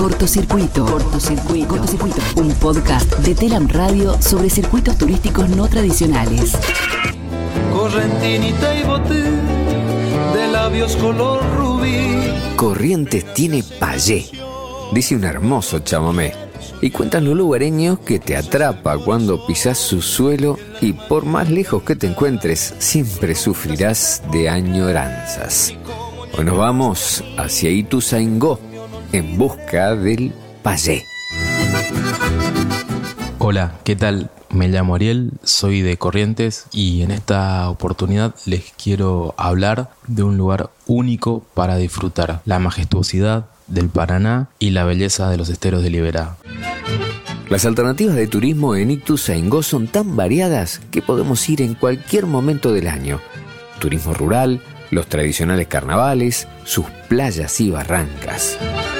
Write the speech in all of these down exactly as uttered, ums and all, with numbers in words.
Cortocircuito. Cortocircuito. Cortocircuito. Un podcast de Telam Radio sobre circuitos turísticos no tradicionales. Correntinita y boté de labios color rubí. Corrientes tiene payé, dice un hermoso chamamé. Y cuentan los lugareños que te atrapa cuando pisás su suelo y por más lejos que te encuentres, siempre sufrirás de añoranzas. Hoy nos vamos hacia Ituzaingó en busca del payé. Hola, ¿qué tal? Me llamo Ariel, soy de Corrientes y en esta oportunidad les quiero hablar de un lugar único para disfrutar la majestuosidad del Paraná y la belleza de los esteros de Liberá. Las alternativas de turismo en Ituzaingó son tan variadas que podemos ir en cualquier momento del año. Turismo rural, los tradicionales carnavales, sus playas y barrancas.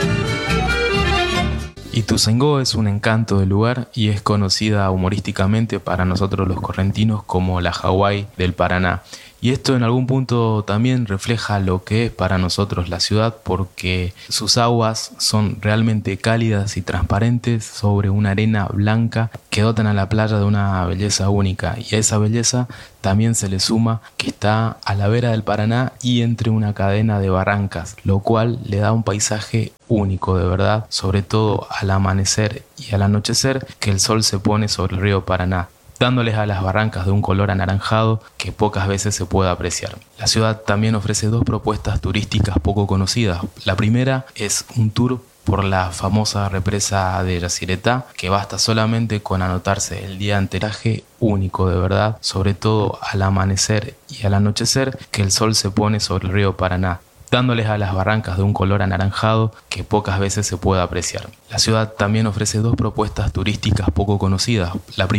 Ituzaingó es un encanto de lugar y es conocida humorísticamente para nosotros los correntinos como la Hawái del Paraná. Y esto en algún punto también refleja lo que es para nosotros la ciudad, porque sus aguas son realmente cálidas y transparentes sobre una arena blanca que dotan a la playa de una belleza única. Y a esa belleza también se le suma que está a la vera del Paraná y entre una cadena de barrancas, lo cual le da un paisaje único de verdad, sobre todo al amanecer y al anochecer que el sol se pone sobre el río Paraná, dándoles a las barrancas de un color anaranjado que pocas veces se puede apreciar. La ciudad también ofrece dos propuestas turísticas poco conocidas. La primera es un tour por la famosa represa de Yacyretá, que basta solamente con anotarse el día enteraje único de verdad, sobre todo al amanecer y al anochecer que el sol se pone sobre el río Paraná, dándoles a las barrancas de un color anaranjado que pocas veces se puede apreciar. La ciudad también ofrece dos propuestas turísticas poco conocidas. La